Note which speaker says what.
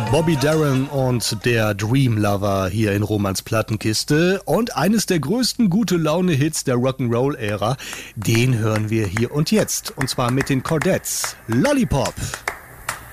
Speaker 1: Bobby Darin und der Dream Lover hier in Romans Plattenkiste. Und eines der größten Gute-Laune-Hits der Rock'n'Roll-Ära, den hören wir hier und jetzt. Und zwar mit den Chordettes. Lollipop.